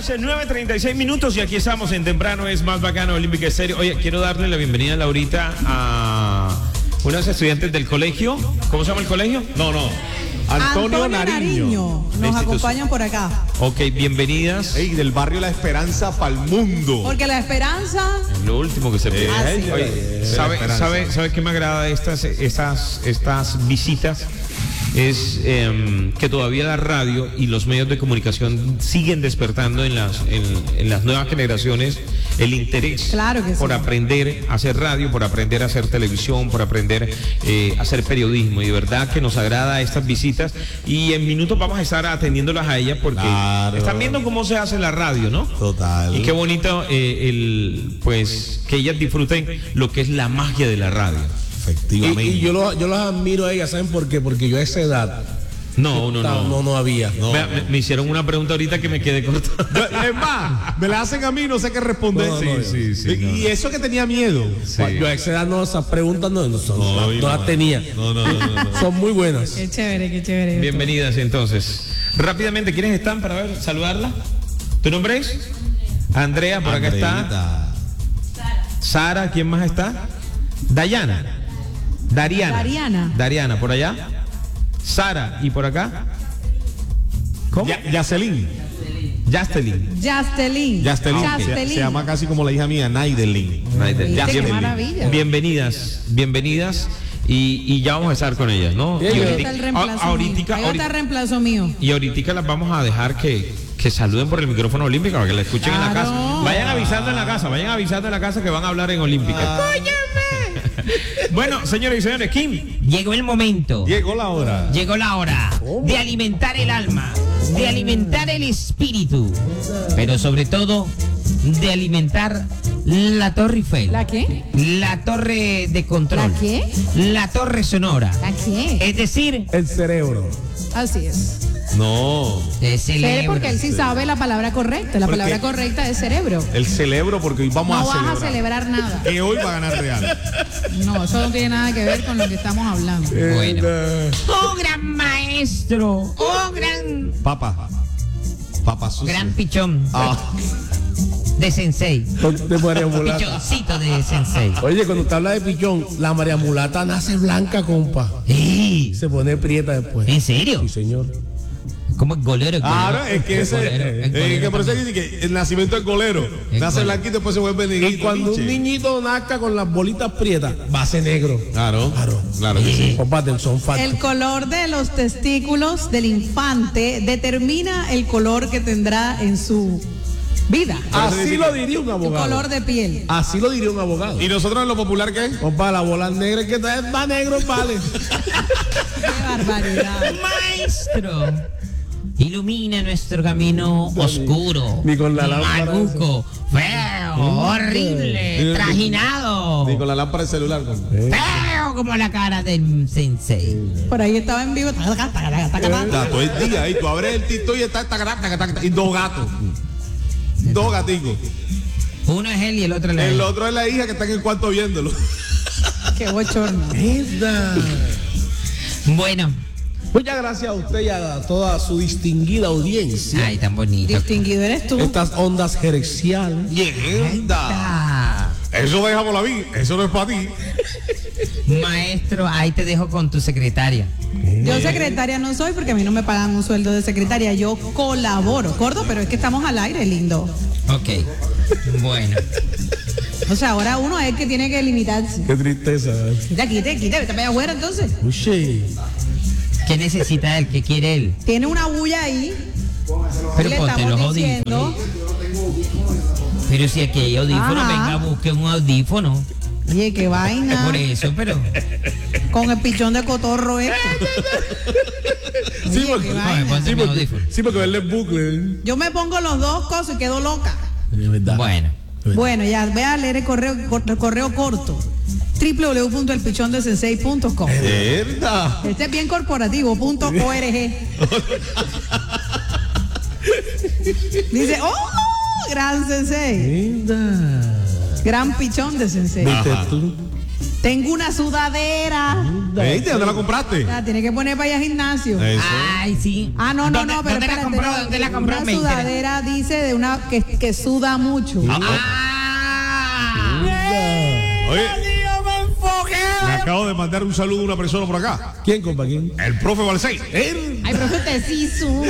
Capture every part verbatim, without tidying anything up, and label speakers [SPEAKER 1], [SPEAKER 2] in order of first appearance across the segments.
[SPEAKER 1] las nueve treinta y seis minutos y aquí estamos en Temprano es Más Bacano Olímpica Estéreo. Oye, quiero darle la bienvenida, Laurita, a unos estudiantes del colegio. ¿Cómo se llama el colegio?
[SPEAKER 2] No, no. Antonio,
[SPEAKER 3] Antonio
[SPEAKER 2] Nariño.
[SPEAKER 3] Nariño. Nos acompañan por acá.
[SPEAKER 1] Ok, bienvenidas.
[SPEAKER 2] Ey, del barrio La Esperanza para el mundo.
[SPEAKER 3] Porque la esperanza...
[SPEAKER 1] Es lo último que se puede.
[SPEAKER 3] Ah, sí.
[SPEAKER 1] Oye, ¿sabe, sabe, ¿sabe qué me agrada de estas, estas, estas visitas? Es eh, que todavía la radio y los medios de comunicación siguen despertando en las, en, en las nuevas generaciones el interés
[SPEAKER 3] claro que
[SPEAKER 1] por
[SPEAKER 3] sí.
[SPEAKER 1] aprender a hacer radio, por aprender a hacer televisión, por aprender eh, a hacer periodismo. Y de verdad que nos agrada estas visitas y en minutos vamos a estar atendiéndolas a ellas porque
[SPEAKER 2] claro.
[SPEAKER 1] están viendo cómo se hace la radio, ¿no?
[SPEAKER 2] Total.
[SPEAKER 1] Y qué bonito eh, el, pues que ellas disfruten lo que es la magia de la radio.
[SPEAKER 2] Efectivamente.
[SPEAKER 4] Y, y yo, lo, yo los admiro a ellas, ¿saben por qué? Porque yo a esa edad
[SPEAKER 1] No, no, no.
[SPEAKER 4] no, no había.
[SPEAKER 2] No.
[SPEAKER 1] Vea, me, me hicieron una pregunta ahorita que me quedé corto.
[SPEAKER 2] Es más, me la hacen a mí, no sé qué responder.
[SPEAKER 4] No, no,
[SPEAKER 2] sí,
[SPEAKER 4] no,
[SPEAKER 2] sí, sí. Y,
[SPEAKER 1] no,
[SPEAKER 2] y eso que tenía miedo.
[SPEAKER 1] Sí.
[SPEAKER 4] Yo a esa edad no, esas preguntas no, no, son-
[SPEAKER 2] No,
[SPEAKER 4] no,
[SPEAKER 2] y
[SPEAKER 4] no
[SPEAKER 2] no.
[SPEAKER 4] las tenía.
[SPEAKER 2] No, no, no, no, no.
[SPEAKER 4] Son muy buenas.
[SPEAKER 3] Qué chévere, qué chévere.
[SPEAKER 1] Bienvenidas entonces. Rápidamente, ¿quiénes están para ver, saludarla? ¿Tu nombre es? Andrea, por acá está.
[SPEAKER 2] Andreita.
[SPEAKER 1] Sara, ¿quién más está? Dayana. Dariana.
[SPEAKER 3] Dariana.
[SPEAKER 1] Dariana, por allá. Sara, ¿y por acá? ¿Cómo?
[SPEAKER 2] Ya- Yacelin.
[SPEAKER 1] Yastelin.
[SPEAKER 3] Yastelin.
[SPEAKER 2] Yastelin. Se,
[SPEAKER 3] Yastelin.
[SPEAKER 2] se llama casi como la hija mía, Naidelin.
[SPEAKER 1] Naiden.
[SPEAKER 3] Viste, qué
[SPEAKER 1] Bien-
[SPEAKER 3] maravilla.
[SPEAKER 1] Bienvenidas, bienvenidas. Y, y ya vamos a estar con ellas, ¿no?
[SPEAKER 4] Bien,
[SPEAKER 1] Y
[SPEAKER 4] bien.
[SPEAKER 3] Ahí
[SPEAKER 1] ahorita-
[SPEAKER 3] está el reemplazo
[SPEAKER 1] a- ahorita-
[SPEAKER 3] mío. Ahí está
[SPEAKER 1] ahorita-
[SPEAKER 3] el reemplazo mío.
[SPEAKER 1] Y ahorita las vamos a dejar que, que saluden por el micrófono olímpico para que la escuchen en la
[SPEAKER 3] Claro.
[SPEAKER 1] casa. Vayan avisando en la casa, vayan avisando en la casa que van a hablar en olímpica. Bueno, señores y señores, Kim.
[SPEAKER 5] Llegó el momento,
[SPEAKER 2] Llegó la hora.
[SPEAKER 5] llegó la hora de alimentar el alma, de alimentar el espíritu, pero sobre todo de alimentar la Torre Eiffel,
[SPEAKER 3] ¿La qué?
[SPEAKER 5] la torre de control,
[SPEAKER 3] ¿La qué?
[SPEAKER 5] la torre sonora,
[SPEAKER 3] ¿La qué?
[SPEAKER 5] es decir,
[SPEAKER 4] El cerebro.
[SPEAKER 3] Así es.
[SPEAKER 2] No.
[SPEAKER 5] el
[SPEAKER 3] Sé
[SPEAKER 5] cerebro.
[SPEAKER 3] porque él sí sabe la palabra correcta. La
[SPEAKER 2] ¿Por
[SPEAKER 3] palabra
[SPEAKER 2] qué?
[SPEAKER 3] correcta es cerebro.
[SPEAKER 2] El celebro porque hoy vamos
[SPEAKER 3] No
[SPEAKER 2] a
[SPEAKER 3] vas
[SPEAKER 2] celebrar.
[SPEAKER 3] a celebrar nada.
[SPEAKER 2] Que hoy va a ganar Real.
[SPEAKER 3] No, eso no tiene nada que ver con lo que estamos hablando.
[SPEAKER 5] Bueno,
[SPEAKER 4] Eh,
[SPEAKER 5] oh gran maestro, oh gran,
[SPEAKER 2] Papa. Papa sucio.
[SPEAKER 5] gran pichón
[SPEAKER 2] Ah.
[SPEAKER 5] de sensei,
[SPEAKER 4] de María Mulata.
[SPEAKER 5] pichoncito de sensei.
[SPEAKER 4] Oye, cuando usted habla de pichón, la María Mulata nace blanca, compa.
[SPEAKER 5] ¡Ey!
[SPEAKER 4] Y se pone prieta después.
[SPEAKER 5] ¿En serio?
[SPEAKER 4] Sí, señor.
[SPEAKER 5] ¿Cómo es golero?
[SPEAKER 2] Ahora es que
[SPEAKER 5] El
[SPEAKER 2] ese.
[SPEAKER 5] golero, el
[SPEAKER 2] eh,
[SPEAKER 5] golero
[SPEAKER 2] que por eso
[SPEAKER 5] también.
[SPEAKER 2] dice que el nacimiento es golero.
[SPEAKER 5] El
[SPEAKER 2] Nace
[SPEAKER 5] golero.
[SPEAKER 2] blanquito y después se vuelve negrito.
[SPEAKER 4] Y cuando un
[SPEAKER 2] Nietzsche.
[SPEAKER 4] niñito nazca con las bolitas prietas, va a ser negro.
[SPEAKER 2] Claro.
[SPEAKER 4] Claro.
[SPEAKER 2] Claro que sí.
[SPEAKER 4] Compadre, son factos.
[SPEAKER 3] El color de los testículos del infante determina el color que tendrá en su vida.
[SPEAKER 4] Así lo diría un
[SPEAKER 3] Su
[SPEAKER 4] abogado.
[SPEAKER 3] color de piel.
[SPEAKER 4] Así lo diría un abogado.
[SPEAKER 2] ¿Y nosotros en lo popular qué?
[SPEAKER 4] Compa, la bola negra que está más negro, vale.
[SPEAKER 3] Qué barbaridad.
[SPEAKER 5] Maestro, ilumina nuestro camino oscuro,
[SPEAKER 4] ni con la lámpara
[SPEAKER 5] maluco, feo, horrible, trajinado,
[SPEAKER 2] Ni con la lámpara del celular. con-
[SPEAKER 5] feo como la cara del sensei.
[SPEAKER 3] Por ahí estaba en vivo.
[SPEAKER 2] Ya, todo el día ahí. Tú abres el TikTok y está taca, taca, taca, taca, y dos gatos. Dos gaticos.
[SPEAKER 5] Uno es él y el otro es la
[SPEAKER 2] El
[SPEAKER 5] ella.
[SPEAKER 2] otro es la hija que está en el cuarto viéndolo.
[SPEAKER 3] Qué bochorno.
[SPEAKER 4] Mierda.
[SPEAKER 5] Bueno,
[SPEAKER 4] Muchas gracias a usted y a toda su distinguida audiencia.
[SPEAKER 5] ay, tan bonito.
[SPEAKER 3] Distinguido eres tú.
[SPEAKER 4] Estas ondas gerexiales.
[SPEAKER 2] Mierda.
[SPEAKER 5] Ah,
[SPEAKER 2] Eso dejámoslo a mí. Eso no es para ti.
[SPEAKER 5] maestro, ahí te dejo con tu secretaria.
[SPEAKER 3] Yo secretaria no soy porque a mí no me pagan un sueldo de secretaria. Yo colaboro. Gordo, pero es que estamos al aire, lindo.
[SPEAKER 5] Ok, bueno.
[SPEAKER 3] O sea, ahora uno es el que tiene que limitarse.
[SPEAKER 4] Qué tristeza.
[SPEAKER 3] Quita, quite, quite, vete para allá afuera entonces.
[SPEAKER 4] Uche.
[SPEAKER 5] ¿Qué necesita él? ¿Qué quiere él?
[SPEAKER 3] Tiene una bulla ahí.
[SPEAKER 5] Pero
[SPEAKER 3] le
[SPEAKER 5] ponte los
[SPEAKER 3] estamos diciendo.
[SPEAKER 5] audífonos. Pero si aquí hay audífono,
[SPEAKER 3] Ajá.
[SPEAKER 5] venga, busque un audífono.
[SPEAKER 3] Oye, qué vaina.
[SPEAKER 5] Por eso, pero.
[SPEAKER 3] Con el pichón de cotorro este.
[SPEAKER 4] Sí,
[SPEAKER 3] Oye,
[SPEAKER 4] porque,
[SPEAKER 3] qué
[SPEAKER 5] Ay,
[SPEAKER 3] vaina.
[SPEAKER 5] ponte
[SPEAKER 4] sí,
[SPEAKER 5] mi
[SPEAKER 4] porque,
[SPEAKER 5] audífono.
[SPEAKER 4] sí, porque verle el bucle.
[SPEAKER 3] Yo me pongo los dos cosas y quedo loca.
[SPEAKER 4] Es verdad.
[SPEAKER 5] Bueno.
[SPEAKER 3] Bueno, ya voy a leer el correo, el correo corto. doble u doble u doble u punto el pichón de sensei punto com.
[SPEAKER 2] Mierda.
[SPEAKER 3] Este es bien corporativo, punto org. Dice, ¡oh! Gran sensei.
[SPEAKER 4] Mierda.
[SPEAKER 3] Gran pichón de sensei.
[SPEAKER 4] ¿Viste tú?
[SPEAKER 3] Tengo una sudadera.
[SPEAKER 2] Ey, ¿de dónde la compraste?
[SPEAKER 3] La tiene que poner para ir al gimnasio.
[SPEAKER 2] Eso.
[SPEAKER 5] Ay, sí.
[SPEAKER 3] Ah, no, no,
[SPEAKER 5] ¿Dónde-
[SPEAKER 3] no, pero
[SPEAKER 5] ¿Dónde la
[SPEAKER 3] espérate,
[SPEAKER 5] compró?
[SPEAKER 3] no,
[SPEAKER 5] ¿Dónde la compró?
[SPEAKER 3] Una
[SPEAKER 5] Me interesa.
[SPEAKER 3] sudadera dice de una que, que suda mucho.
[SPEAKER 5] Ah.
[SPEAKER 2] Oye,
[SPEAKER 5] Dios, me enfoqué.
[SPEAKER 2] me acabo de mandar un saludo a una persona por acá.
[SPEAKER 4] ¿Quién, compa? ¿Quién?
[SPEAKER 2] El profe Balsey. Él,
[SPEAKER 3] Ay, profe, usted sí su.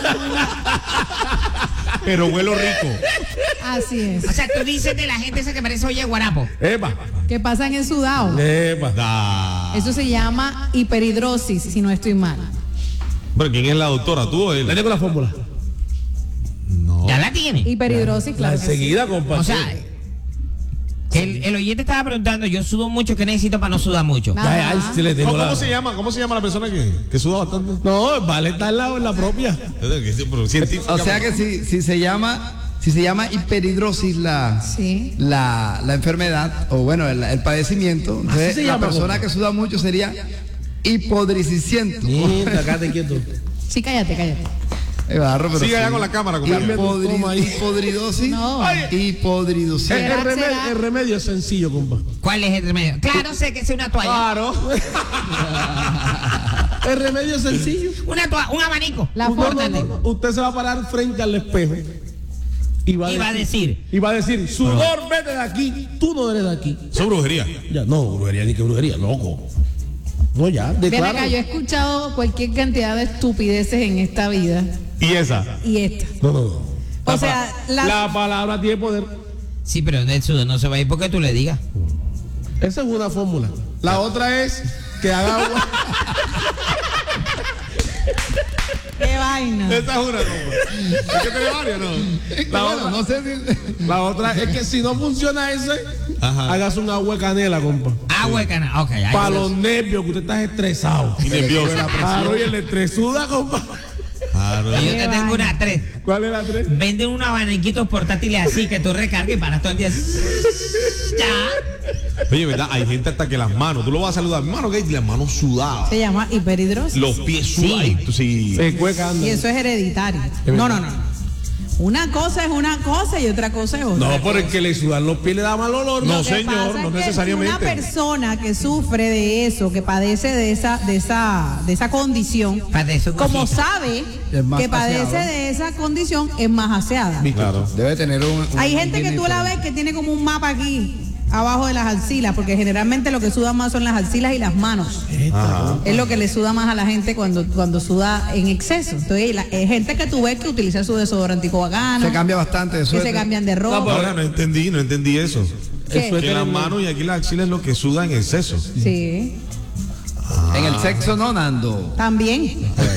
[SPEAKER 2] pero huelo rico.
[SPEAKER 3] Así es.
[SPEAKER 5] O sea, tú dices de la gente esa que parece oye guarapo.
[SPEAKER 4] Epa.
[SPEAKER 3] ¿Qué pasa en el sudado?
[SPEAKER 4] Epa.
[SPEAKER 2] Da.
[SPEAKER 3] Eso se llama hiperhidrosis, si no estoy mal.
[SPEAKER 2] Pero ¿quién es la doctora? ¿Tú o él?
[SPEAKER 4] Le tengo la fórmula.
[SPEAKER 2] No.
[SPEAKER 5] Ya la tiene.
[SPEAKER 3] Hiperhidrosis,
[SPEAKER 4] La
[SPEAKER 3] claro. que sí.
[SPEAKER 4] enseguida, compa.
[SPEAKER 5] O sea, el, el oyente estaba preguntando, yo sudo mucho, ¿qué necesito para no sudar mucho?
[SPEAKER 3] Ah.
[SPEAKER 4] Ya, ya, sí le tengo
[SPEAKER 2] ¿Cómo,
[SPEAKER 4] la...
[SPEAKER 2] cómo se llama? ¿Cómo se llama la persona que, que suda bastante?
[SPEAKER 4] No, vale, está en la, en la propia.
[SPEAKER 2] Pero científica.
[SPEAKER 6] O sea que si, si se llama si se llama hiperhidrosis la,
[SPEAKER 3] Sí.
[SPEAKER 6] la, la enfermedad o bueno el, el padecimiento, entonces
[SPEAKER 4] se
[SPEAKER 6] la
[SPEAKER 4] llama,
[SPEAKER 6] persona
[SPEAKER 4] compa.
[SPEAKER 6] que suda mucho sería hipodriciciento.
[SPEAKER 4] Mierda, acá te quieto.
[SPEAKER 3] Sí, cállate, cállate.
[SPEAKER 6] Eh, barro, pero
[SPEAKER 2] Siga allá
[SPEAKER 6] sí.
[SPEAKER 2] con la cámara, compañero.
[SPEAKER 6] Hipodri-
[SPEAKER 4] Toma ahí.
[SPEAKER 6] hipodridosis.
[SPEAKER 3] No.
[SPEAKER 6] Hipodridosis.
[SPEAKER 4] El,
[SPEAKER 3] ¿Será,
[SPEAKER 4] el remedio,
[SPEAKER 3] será?
[SPEAKER 4] el remedio es sencillo, compa.
[SPEAKER 5] ¿Cuál es el remedio? Claro, sé que es una toalla.
[SPEAKER 4] Claro. El remedio es sencillo.
[SPEAKER 5] Una toalla, un abanico.
[SPEAKER 3] La
[SPEAKER 4] No, no,
[SPEAKER 3] forma
[SPEAKER 4] no, no. Usted se va a parar frente al espejo y va,
[SPEAKER 5] Y va a decir.
[SPEAKER 4] y va a decir, sudor, vete de aquí, tú no eres de aquí.
[SPEAKER 2] Eso es brujería.
[SPEAKER 4] Ya, no, brujería ni que brujería, loco. No, ya,
[SPEAKER 3] Ven
[SPEAKER 4] declaro.
[SPEAKER 3] acá, yo he escuchado cualquier cantidad de estupideces en esta vida.
[SPEAKER 2] ¿Y esa?
[SPEAKER 3] Y esta.
[SPEAKER 4] No, no, no.
[SPEAKER 3] O
[SPEAKER 4] La
[SPEAKER 3] sea,
[SPEAKER 4] pa-
[SPEAKER 3] la-
[SPEAKER 4] la palabra tiene poder.
[SPEAKER 5] Sí, pero el sudor no se va a ir porque tú le digas.
[SPEAKER 4] Esa es una fórmula. La otra es que haga agua.
[SPEAKER 3] Qué vaina.
[SPEAKER 2] Esa es una, compa. Es que tiene varias, ¿no?
[SPEAKER 4] La
[SPEAKER 6] Bueno,
[SPEAKER 4] otra,
[SPEAKER 6] no sé si...
[SPEAKER 4] la otra es que si no funciona ese,
[SPEAKER 2] Ajá.
[SPEAKER 4] hagas un agua de canela, compa.
[SPEAKER 5] Agua de cana. Ok, ahí
[SPEAKER 4] Para
[SPEAKER 5] está.
[SPEAKER 4] los nervios, que usted está estresado.
[SPEAKER 2] Y nervioso.
[SPEAKER 4] Claro, y el estrés suda, compa.
[SPEAKER 2] Claro.
[SPEAKER 5] Yo te
[SPEAKER 3] Qué
[SPEAKER 5] tengo
[SPEAKER 3] vaina.
[SPEAKER 5] una tres.
[SPEAKER 4] ¿Cuál es la tres?
[SPEAKER 5] Venden unos abaniquitos portátiles así que tú recargas y paras todo el día. Ya.
[SPEAKER 2] Oye, ¿verdad? Hay gente hasta que las manos, tú lo vas a saludar, hermano, que las manos sudadas,
[SPEAKER 3] Se llama hiperhidrosis.
[SPEAKER 2] los pies sudaditos, sí.
[SPEAKER 4] Se cueca, anda.
[SPEAKER 3] Y eso es hereditario. No, no, no. Una cosa es una cosa y otra cosa es otra.
[SPEAKER 4] No, por el que le sudan los pies le da mal olor.
[SPEAKER 2] No,
[SPEAKER 3] Lo que
[SPEAKER 2] señor,
[SPEAKER 3] pasa
[SPEAKER 2] no
[SPEAKER 3] es que
[SPEAKER 2] necesariamente.
[SPEAKER 3] Una persona que sufre de eso, que padece de esa, de esa, de esa condición,
[SPEAKER 5] Padece su
[SPEAKER 3] como
[SPEAKER 5] cosita.
[SPEAKER 3] sabe
[SPEAKER 6] Es más
[SPEAKER 3] que padece
[SPEAKER 6] aseado.
[SPEAKER 3] de esa condición, es más aseada.
[SPEAKER 2] Claro.
[SPEAKER 6] Debe tener un... un-
[SPEAKER 3] Hay gente
[SPEAKER 6] un
[SPEAKER 3] que tú la
[SPEAKER 6] diferente.
[SPEAKER 3] ves que tiene como un mapa aquí, abajo de las axilas, porque generalmente lo que suda más son las axilas y las manos.
[SPEAKER 2] Ajá.
[SPEAKER 3] Es lo que le suda más a la gente cuando, cuando suda en exceso. Entonces, la, hay gente que tú ves que utiliza su desodorante bacano,
[SPEAKER 6] Se cambia bastante de
[SPEAKER 3] que se
[SPEAKER 6] suéter.
[SPEAKER 3] cambian de ropa.
[SPEAKER 2] Ahora no entendí, no entendí eso.
[SPEAKER 3] ¿Qué?
[SPEAKER 4] Eso es
[SPEAKER 2] Que las
[SPEAKER 4] tener-
[SPEAKER 2] manos y aquí las axilas es lo que suda en exceso.
[SPEAKER 3] Sí,
[SPEAKER 6] En el sexo no, Nando.
[SPEAKER 3] también.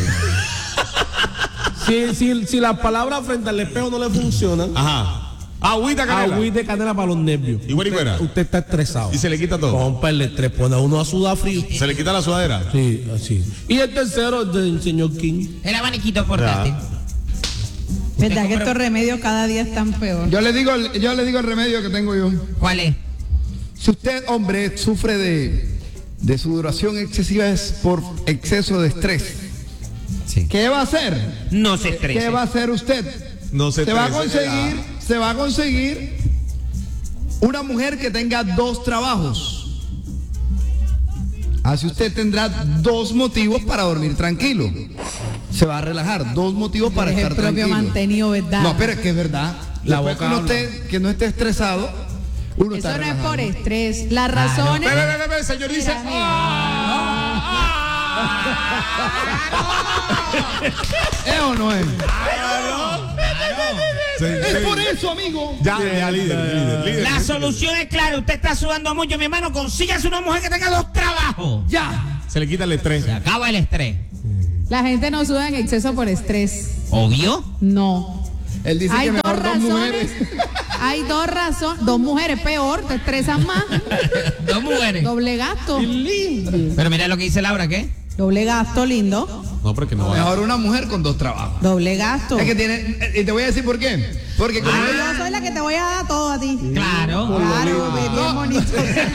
[SPEAKER 4] Si, si, si las palabras frente al espejo no le funcionan,
[SPEAKER 2] Ajá. Agüita canela.
[SPEAKER 4] agüita de canela para los nervios.
[SPEAKER 2] ¿Y buena y buena?
[SPEAKER 4] Usted está estresado.
[SPEAKER 2] Y se le quita todo.
[SPEAKER 4] Compa, el estrés pone a uno a sudar frío.
[SPEAKER 2] Se le quita la sudadera.
[SPEAKER 4] Sí, así. Y el tercero es del señor King.
[SPEAKER 5] El abaniquito portátil.
[SPEAKER 3] ¿Verdad que estos remedios cada día están peor?
[SPEAKER 6] Yo le digo el, yo le digo el remedio que tengo yo.
[SPEAKER 5] ¿Cuál es?
[SPEAKER 6] Si usted, hombre, sufre de, de sudoración excesiva es por exceso de estrés.
[SPEAKER 5] Sí.
[SPEAKER 6] ¿Qué va a hacer?
[SPEAKER 5] No se estrese.
[SPEAKER 6] ¿Qué va a hacer usted?
[SPEAKER 2] No se
[SPEAKER 6] Se va a
[SPEAKER 2] estrese,
[SPEAKER 6] conseguir, se va a conseguir una mujer que tenga dos trabajos. Así usted tendrá dos motivos para dormir tranquilo. Se va a relajar, dos motivos para
[SPEAKER 3] Es el
[SPEAKER 6] estar
[SPEAKER 3] propio
[SPEAKER 6] tranquilo.
[SPEAKER 3] mantenido, ¿verdad?
[SPEAKER 6] No, pero es que es verdad.
[SPEAKER 4] La
[SPEAKER 6] Después
[SPEAKER 4] boca
[SPEAKER 6] que uno
[SPEAKER 4] habla.
[SPEAKER 6] esté, que no esté estresado, uno
[SPEAKER 3] Eso
[SPEAKER 6] está
[SPEAKER 3] no es
[SPEAKER 6] relajado.
[SPEAKER 3] por estrés. Las razones.
[SPEAKER 2] Ve, ve, ve, ve, señor dice.
[SPEAKER 3] Mira, mira.
[SPEAKER 6] ¿Es o no es?
[SPEAKER 2] Sí,
[SPEAKER 6] Es
[SPEAKER 2] sí.
[SPEAKER 6] por eso, amigo.
[SPEAKER 2] Ya, ya, líder, líder, líder.
[SPEAKER 5] La solución es clara. Usted está sudando mucho, mi hermano. Consígase una mujer que tenga dos trabajos.
[SPEAKER 6] Ya.
[SPEAKER 2] Se le quita el estrés.
[SPEAKER 5] Se acaba el estrés.
[SPEAKER 3] La gente no suda en exceso por estrés.
[SPEAKER 5] ¿Obvio?
[SPEAKER 3] No.
[SPEAKER 6] Él dice
[SPEAKER 3] Hay
[SPEAKER 6] que
[SPEAKER 3] dos
[SPEAKER 6] mejor dos
[SPEAKER 3] razones.
[SPEAKER 6] mujeres.
[SPEAKER 3] Hay dos razones. Dos mujeres, peor, te estresan más.
[SPEAKER 5] Dos mujeres.
[SPEAKER 3] Doble gasto.
[SPEAKER 5] Pero mira lo que dice Laura, ¿qué?
[SPEAKER 3] Doble gasto, lindo.
[SPEAKER 2] No, pero que no va.
[SPEAKER 6] Mejor una mujer con dos trabajos.
[SPEAKER 3] Doble gasto.
[SPEAKER 6] Es que tiene, y te voy a decir por qué. Porque como
[SPEAKER 3] Ay,
[SPEAKER 6] ella-
[SPEAKER 3] yo soy la que te voy a dar todo a ti.
[SPEAKER 5] Claro.
[SPEAKER 3] Claro, bien bonito.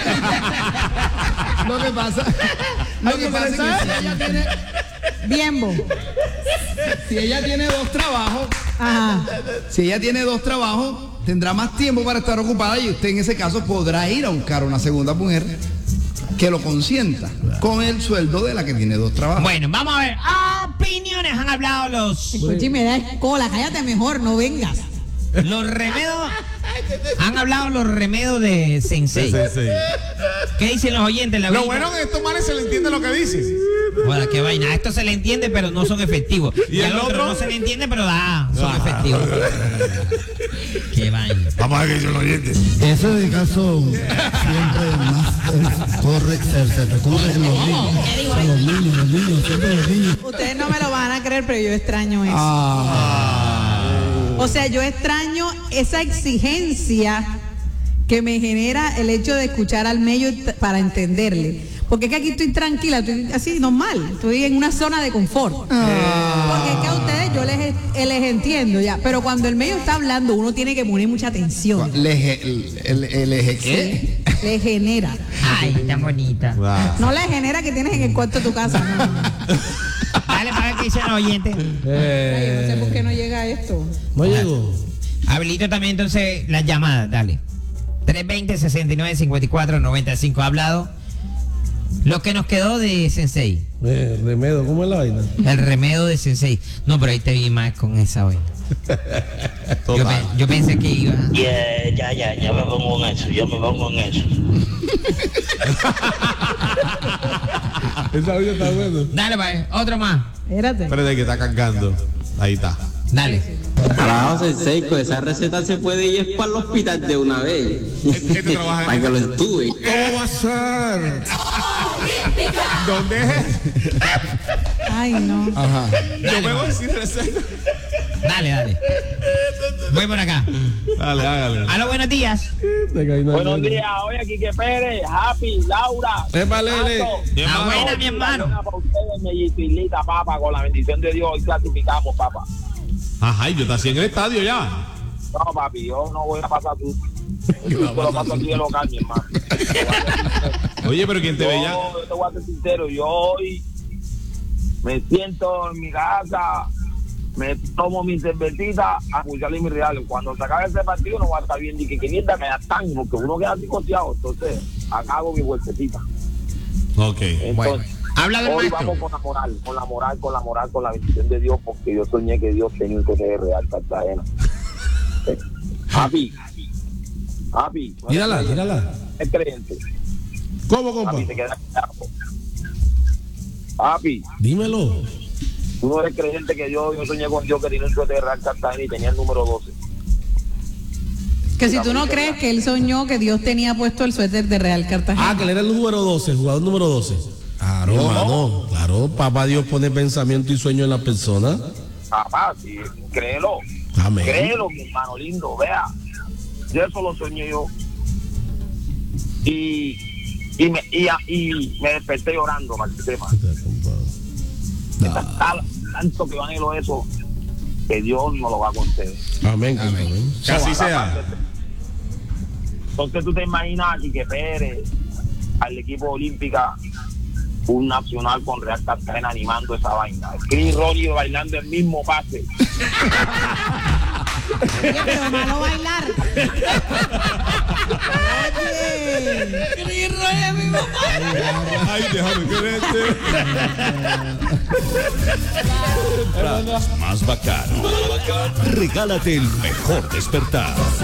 [SPEAKER 6] lo que pasa, lo que pasa es que si ella tiene,
[SPEAKER 3] Bien, bo.
[SPEAKER 6] si ella tiene dos trabajos,
[SPEAKER 3] Ajá.
[SPEAKER 6] si ella tiene dos trabajos, tendrá más tiempo para estar ocupada y usted en ese caso podrá ir a buscar una segunda mujer que lo consienta con el sueldo de la que tiene dos trabajos.
[SPEAKER 5] Bueno, vamos a ver. Opiniones han hablado los,
[SPEAKER 3] Escuchi, me da cola, cállate mejor, no vengas.
[SPEAKER 5] los remedios. Han hablado los remedios de Sensei.
[SPEAKER 2] Sí, sí.
[SPEAKER 5] ¿Qué dicen los oyentes? La
[SPEAKER 2] Lo
[SPEAKER 5] vida?
[SPEAKER 2] bueno es que estos manes se le entiende lo que dicen.
[SPEAKER 5] Bueno, qué vaina. Esto se le entiende, pero no son efectivos.
[SPEAKER 2] ¿Y
[SPEAKER 5] Y
[SPEAKER 2] el
[SPEAKER 5] al otro,
[SPEAKER 2] otro?
[SPEAKER 5] no se le entiende, pero da, son
[SPEAKER 2] Ah.
[SPEAKER 5] efectivos. Qué vaina.
[SPEAKER 2] Vamos a ver qué dicen los oyentes.
[SPEAKER 7] Eso de caso siempre más eh, corre, se, se recurre en los niños. A los niños, los niños, siempre los niños.
[SPEAKER 3] Ustedes no me lo van a creer, pero yo extraño eso. O sea, yo extraño esa exigencia que me genera el hecho de escuchar al medio t- para entenderle. Porque es que aquí estoy tranquila, estoy así normal, estoy en una zona de confort. Porque es que a ustedes yo les, eh, les entiendo ya, pero cuando el medio está hablando uno tiene que poner mucha atención.
[SPEAKER 6] Le- el, el, el eje- ¿qué?
[SPEAKER 3] Le genera.
[SPEAKER 5] Ay, tan bonita.
[SPEAKER 3] No le genera que tienes en el cuarto de tu casa. No, no, no.
[SPEAKER 5] Dale para ver qué dicen los oyentes.
[SPEAKER 3] Ay, yo no sé por qué no llega esto.
[SPEAKER 4] No llegó.
[SPEAKER 5] Habilito también entonces las llamadas, dale. tres veinte, sesenta y nueve, cincuenta y cuatro, noventa y cinco. Ha hablado lo que nos quedó de Sensei.
[SPEAKER 4] Eh, remedio, ¿cómo es la vaina?
[SPEAKER 5] El remedio de Sensei. No, pero ahí te vi más con esa vaina. Yo,
[SPEAKER 2] Total.
[SPEAKER 5] pe- yo pensé que iba.
[SPEAKER 8] Yeah, ya, ya, ya me pongo en eso, yo me pongo en eso.
[SPEAKER 4] Esa vaina está buena.
[SPEAKER 5] Dale, pa, otro más.
[SPEAKER 3] Espérate.
[SPEAKER 2] Espérate que está cargando. Ahí está.
[SPEAKER 5] Dale.
[SPEAKER 9] Carajo, Sensei, con esa receta se puede ir para el hospital de una vez.
[SPEAKER 2] Este- este trabaja en-
[SPEAKER 9] Para que lo entube.
[SPEAKER 2] ¿Cómo va a ser? ¿Dónde es?
[SPEAKER 3] Ay, no.
[SPEAKER 6] Ajá.
[SPEAKER 2] Yo me voy a decir receta.
[SPEAKER 5] Dale, dale. Voy por acá.
[SPEAKER 2] Dale, hágale.
[SPEAKER 5] Aló, buenos días.
[SPEAKER 8] Buenos días, oye, Quique Pérez, Happy, Laura.
[SPEAKER 4] Epa, Lele.
[SPEAKER 8] Tato.
[SPEAKER 5] La buena, mi hermano.
[SPEAKER 8] Una para ustedes, mellito y Lita, papá, con la bendición de Dios, hoy clasificamos, papá.
[SPEAKER 2] Ajá, y yo estoy así en el estadio ya.
[SPEAKER 8] No, papi, yo no voy a pasar tú. Yo te lo paso aquí de local, mi hermano.
[SPEAKER 2] Oye, pero quien te ve ya.
[SPEAKER 8] Yo, yo te voy a ser sincero, yo hoy me siento en mi casa, me tomo mi cervecita a escucharle mi real. Cuando se acabe ese partido no va a estar bien ni que quinientas me tan, porque uno queda así costeado. Entonces, acá hago mi vueltecita.
[SPEAKER 2] Ok.
[SPEAKER 8] Entonces,
[SPEAKER 5] Bueno, habla del
[SPEAKER 8] hoy
[SPEAKER 5] maestro.
[SPEAKER 8] vamos con la moral, con la moral, con la moral, con la bendición de Dios, porque yo soñé que Dios tenía un coche de Real Cartagena. Eh, Happy, Happy, no
[SPEAKER 4] Tírala,
[SPEAKER 8] eres creyente,
[SPEAKER 4] tírala.
[SPEAKER 8] es creyente.
[SPEAKER 4] ¿Cómo, compa?
[SPEAKER 8] Happy, te queda claro. Happy,
[SPEAKER 4] Dímelo.
[SPEAKER 8] tú no eres creyente que yo, yo soñé con Dios que tenía un coche de Real Cartagena y tenía el número doce.
[SPEAKER 3] Que si tú no crees que él soñó que Dios tenía puesto el suéter de Real Cartagena.
[SPEAKER 4] Ah, que él era el número doce, el jugador número doce. Claro, hermano. Claro, papá Dios pone pensamiento y sueño en la persona.
[SPEAKER 8] Papá, sí, créelo.
[SPEAKER 4] Amén.
[SPEAKER 8] Créelo, mi hermano lindo, vea. Yo eso lo soñé yo. Y, y, me, y, y me desperté llorando, Martema. Tal- Tanto que van a eso, que Dios no lo va a conceder.
[SPEAKER 4] Amén. Amén.
[SPEAKER 2] Que así sea.
[SPEAKER 8] Entonces tú te imaginas aquí que Pérez, al equipo olímpica, un nacional con Real Cartagena animando esa vaina. Chris Ronnie bailando el mismo pase.
[SPEAKER 3] Oye, pero malo bailar. Oye.
[SPEAKER 2] Ay, déjame quererte.
[SPEAKER 10] Más bacano. Regálate el mejor despertar.